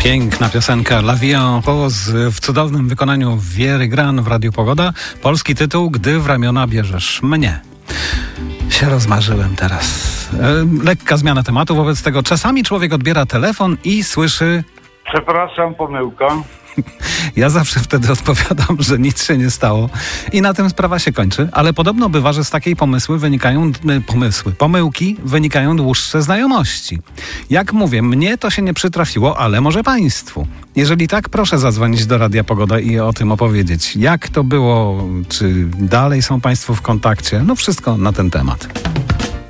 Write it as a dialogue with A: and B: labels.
A: Piękna piosenka La Vie en Rose w cudownym wykonaniu Wiery Gran w Radiu Pogoda. Polski tytuł Gdy w ramiona bierzesz mnie. Się rozmarzyłem teraz. Lekka zmiana tematu, wobec tego czasami człowiek odbiera telefon i słyszy:
B: Przepraszam, pomyłka.
A: Ja zawsze wtedy odpowiadam, że nic się nie stało i na tym sprawa się kończy, ale podobno bywa, że z takiej pomyłki wynikają dłuższe znajomości. Jak mówię, mnie to się nie przytrafiło, ale może państwu. Jeżeli tak, proszę zadzwonić do Radia Pogoda i o tym opowiedzieć. Jak to było? Czy dalej są państwo w kontakcie? No wszystko na ten temat.